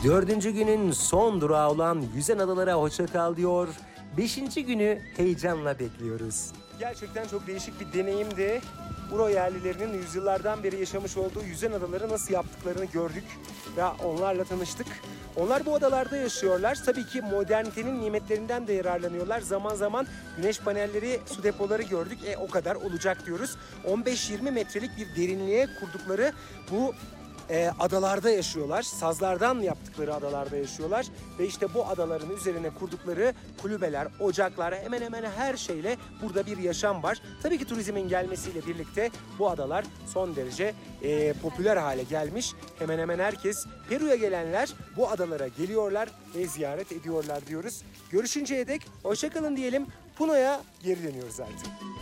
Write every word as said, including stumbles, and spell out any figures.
Dördüncü günün son durağı olan Yüzen Adalara hoşça kal diyor. Beşinci günü heyecanla bekliyoruz. Gerçekten çok değişik bir deneyimdi. Buro yerlilerinin yüzyıllardan beri yaşamış olduğu yüzen adaları nasıl yaptıklarını gördük ve onlarla tanıştık. Onlar bu adalarda yaşıyorlar. Tabii ki modernitenin nimetlerinden de yararlanıyorlar. Zaman zaman güneş panelleri, su depoları gördük. E o kadar olacak diyoruz. on beş yirmi metrelik bir derinliğe kurdukları bu e, adalarda yaşıyorlar. Sazlardan yaptıkları adalarda yaşıyorlar. Ve işte bu adaların üzerine kurdukları kulübeler, ocaklar, hemen hemen her şeyle burada bir yaşam var. Tabii ki turizmin gelmesiyle birlikte bu adalar son derece e, popüler hale gelmiş. Hemen hemen herkes, Peru'ya gelenler bu adalara geliyorlar ve ziyaret ediyorlar diyoruz. Görüşünceye dek hoşça kalın diyelim. Puno'ya geri dönüyoruz artık.